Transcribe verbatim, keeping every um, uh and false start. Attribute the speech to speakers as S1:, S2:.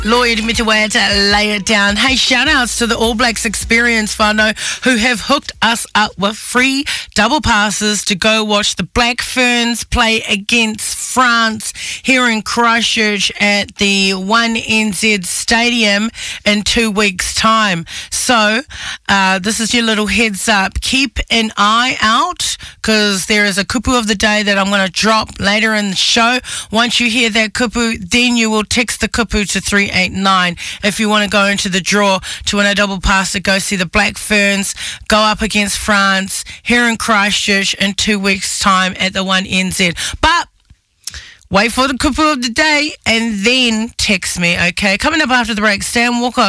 S1: Lloyd Mitaweta, lay it down. Hey, shout outs to the All Blacks Experience whānau who have hooked us up with free double passes to go watch the Black Ferns play against France here in Christchurch at the one N Z Stadium in two weeks' time. So, uh, this is your little heads up. Keep an eye out because there is a kupu of the day that I'm going to drop later in the show. Once you hear that kupu, then you will text the kupu to three eight nine if you want to go into the draw to win a double pass to go see the Black Ferns go up against France here in Christchurch in two weeks' time at the one N Z. But wait for the kupu of the day and then text me, okay? Coming up after the break, Stan Walker.